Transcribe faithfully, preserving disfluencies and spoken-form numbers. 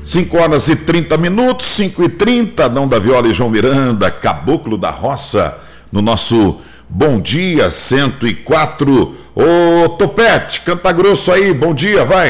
cinco horas e trinta minutos, cinco e trinta, Dão da Viola e João Miranda, Caboclo da Roça, no nosso Bom Dia cento e quatro. Ô Topete, canta grosso aí, bom dia, vai.